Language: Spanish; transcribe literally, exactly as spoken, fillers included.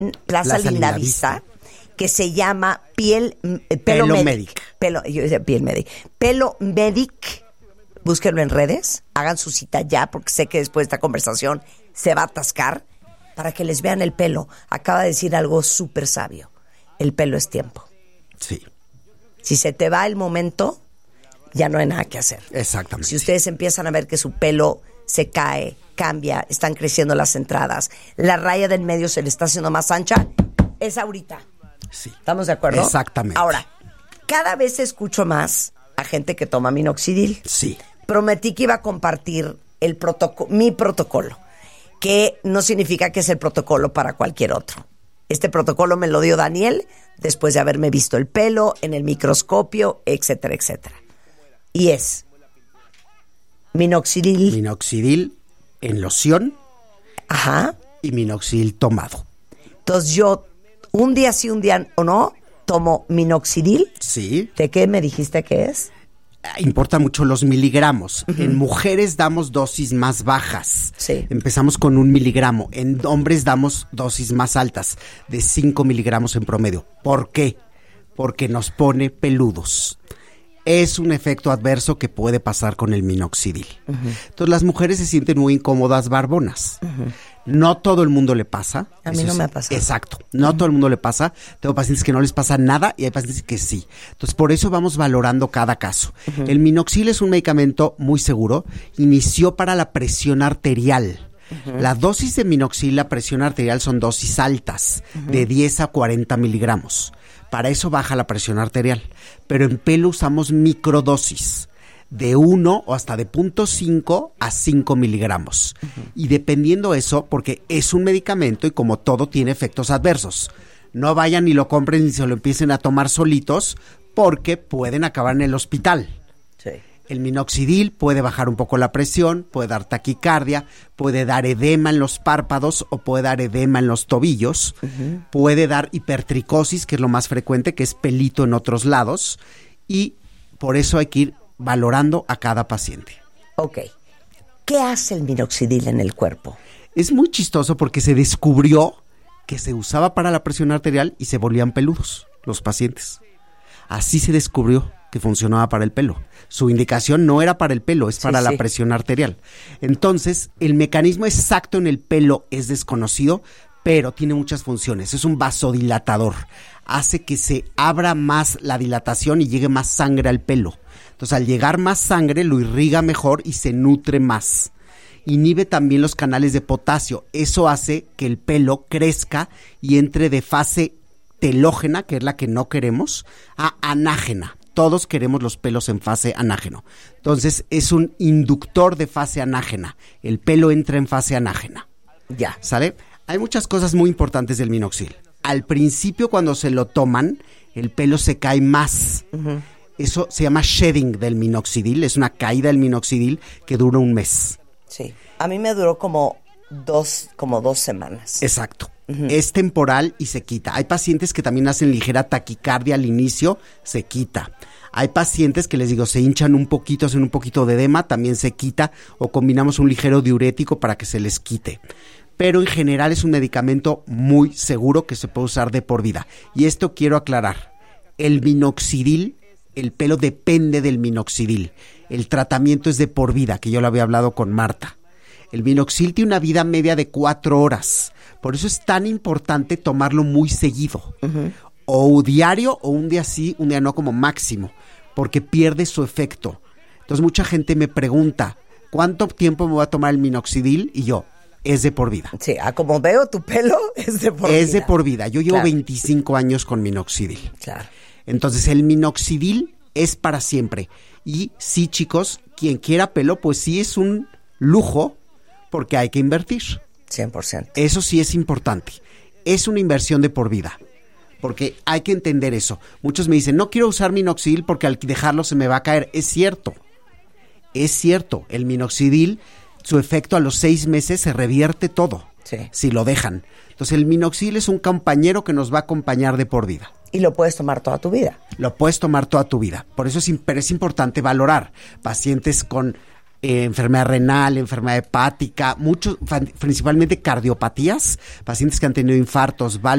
Plaza, Plaza Lindavista, Lindavista, que se llama Piel, eh, Pelo, Pelo Medic. Medic. Pelo, yo decía Piel Medic. Pelo Medic. Búsquenlo en redes, hagan su cita ya, porque sé que después de esta conversación se va a atascar, para que les vean el pelo. Acaba de decir algo súper sabio. El pelo es tiempo. Sí. Si se te va el momento, ya no hay nada que hacer. Exactamente. Si ustedes empiezan a ver que su pelo se cae, cambia, están creciendo las entradas, la raya del medio se le está haciendo más ancha, es ahorita. Sí. ¿Estamos de acuerdo? Exactamente. Ahora, cada vez escucho más a gente que toma minoxidil. Sí. Prometí que iba a compartir el protoco- mi protocolo, que no significa que es el protocolo para cualquier otro. Este protocolo me lo dio Daniel después de haberme visto el pelo en el microscopio, etcétera, etcétera. Y es minoxidil. Minoxidil en loción. Ajá. Y minoxidil tomado. Entonces yo, un día sí, un día o no, tomo minoxidil. Sí. ¿De qué me dijiste que es? Importa mucho los miligramos. Uh-huh. En mujeres damos dosis más bajas. Sí. Empezamos con un miligramo. En hombres damos dosis más altas, de cinco miligramos en promedio. ¿Por qué? Porque nos pone peludos. Es un efecto adverso que puede pasar con el minoxidil. Uh-huh. Entonces las mujeres se sienten muy incómodas barbonas. Uh-huh. No todo el mundo le pasa. A mí no es, me ha pasado. Exacto. No uh-huh. todo el mundo le pasa. Tengo pacientes que no les pasa nada y hay pacientes que sí. Entonces por eso vamos valorando cada caso. Uh-huh. El minoxidil es un medicamento muy seguro. Inició para la presión arterial. Uh-huh. La dosis de minoxidil, la presión arterial son dosis altas, uh-huh. de diez a cuarenta miligramos. Para eso baja la presión arterial. Pero en pelo usamos microdosis, de uno o hasta de punto cinco a cinco miligramos. Uh-huh. Y dependiendo eso, porque es un medicamento y como todo tiene efectos adversos. No vayan y lo compren y se lo empiecen a tomar solitos porque pueden acabar en el hospital. Sí. El minoxidil puede bajar un poco la presión, puede dar taquicardia, puede dar edema en los párpados o puede dar edema en los tobillos, uh-huh. puede dar hipertricosis, que es lo más frecuente, que es pelito en otros lados, y por eso hay que ir valorando a cada paciente. Ok. ¿Qué hace el minoxidil en el cuerpo? Es muy chistoso porque se descubrió que se usaba para la presión arterial y se volvían peludos los pacientes. Así se descubrió que funcionaba para el pelo. Su indicación no era para el pelo, es para sí, la sí. presión arterial. Entonces, el mecanismo exacto en el pelo es desconocido, pero tiene muchas funciones. Es un vasodilatador. Hace que se abra más la dilatación y llegue más sangre al pelo. Entonces, al llegar más sangre, lo irriga mejor y se nutre más. Inhibe también los canales de potasio. Eso hace que el pelo crezca y entre de fase telógena, que es la que no queremos, a anágena. Todos queremos los pelos en fase anágeno. Entonces, es un inductor de fase anágena. El pelo entra en fase anágena. Ya. ¿Sale? Hay muchas cosas muy importantes del minoxidil. Al principio, cuando se lo toman, el pelo se cae más. Uh-huh. Eso se llama shedding del minoxidil. Es una caída del minoxidil que dura un mes. Sí. A mí me duró como dos, como dos semanas. Exacto. Uh-huh. Es temporal y se quita. Hay pacientes que también hacen ligera taquicardia al inicio, se quita. Hay pacientes que les digo, se hinchan un poquito, hacen un poquito de edema, también se quita, o combinamos un ligero diurético para que se les quite. Pero en general es un medicamento muy seguro que se puede usar de por vida. Y esto quiero aclarar. El minoxidil, el pelo depende del minoxidil. El tratamiento es de por vida, que yo lo había hablado con Marta. El minoxidil tiene una vida media de cuatro horas. Por eso es tan importante tomarlo muy seguido. Uh-huh. O diario, o un día sí, un día no, como máximo. Porque pierde su efecto. Entonces mucha gente me pregunta, ¿cuánto tiempo me voy a tomar el minoxidil? Y yo, es de por vida. Sí, ah, como veo tu pelo, es de por es vida. Es de por vida. Yo llevo claro. veinticinco años con minoxidil. Claro. Entonces el minoxidil es para siempre. Y sí, chicos, quien quiera pelo, pues sí es un lujo, porque hay que invertir. cien por ciento. Eso sí es importante. Es una inversión de por vida. Porque hay que entender eso. Muchos me dicen, no quiero usar minoxidil porque al dejarlo se me va a caer. Es cierto. Es cierto. El minoxidil, su efecto a los seis meses se revierte todo. Sí. Si lo dejan. Entonces el minoxidil es un compañero que nos va a acompañar de por vida. Y lo puedes tomar toda tu vida. Lo puedes tomar toda tu vida. Por eso es, pero es importante valorar. Pacientes con eh, enfermedad renal, enfermedad hepática, muchos, principalmente cardiopatías, pacientes que han tenido infartos,